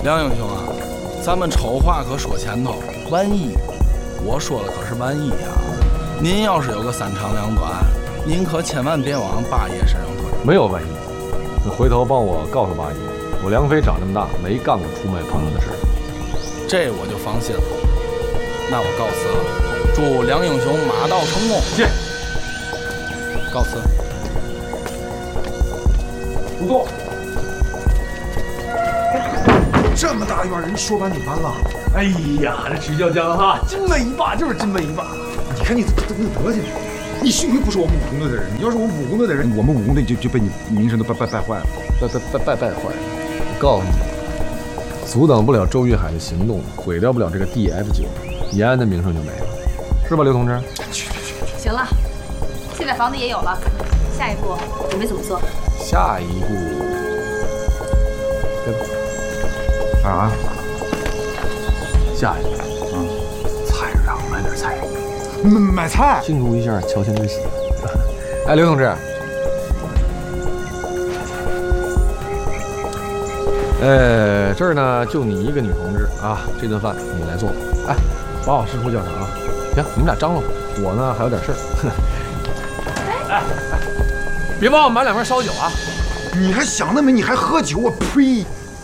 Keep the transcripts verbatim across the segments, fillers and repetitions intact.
梁英雄啊，咱们丑话可说前头，万一，我说的可是万一啊！您要是有个三长两短，您可千万别往八爷身上推。 没有万一，你回头帮我告诉八爷，我梁飞长这么大没干过出卖朋友的事。 这我就放心了。那我告辞了，祝梁英雄马到成功。 谢。 告辞。 不动。 这么大院人说完就完了。 哎呀，这曲筱绡哈，真没一把就是真没一把。 你看你这这德行，你须臾不是我们武工队的人，你要是我们武工队的人，我们武工队就就被你名声都败败败坏了， 败败败败败坏了。我告诉你，阻挡不了周玉海的行动，毁掉不了这个 D F 九，延安的名声就没了，是吧，刘同志？ 去去去！ 行了，现在房子也有了，下一步准备怎么做？ 下一步，对吧？ 啊？ 下一步，嗯，菜市场买点菜， 买买菜， 庆祝一下乔迁之喜。哎，刘同志，呃，这儿呢就你一个女同志啊，这顿饭你来做。哎，把我师傅叫上啊。行，你们俩张罗，我呢还有点事儿。哎哎，别帮我买两份烧酒啊！ 你还想得美？你还喝酒？我呸！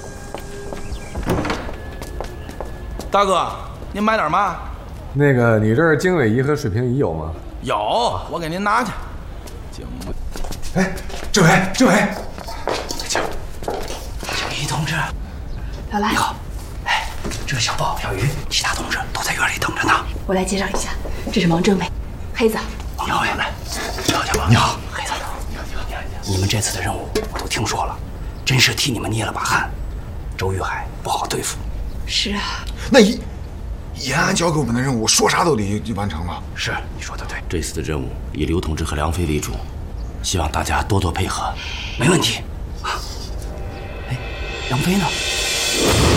大哥，您买点嘛？ 那个，你这儿经纬仪和水平仪有吗？ 有，我给您拿去。经纬， 哎，政委，政委， 请，请一同志。 老来， 你好。哎，这小豹、小鱼，其他同志都在院里等着呢。 我来介绍一下，这是王政委，黑子。 王政委来，瞧瞧吧。你好，黑子。你好，你好，你好。你们这次的任务我都听说了，真是替你们捏了把汗。周玉海不好对付。 是啊。 那延延安交给我们的任务，说啥都得就完成了。 是，你说的对。这次的任务以刘同志和梁飞为主，希望大家多多配合。没问题。啊，哎，梁飞呢？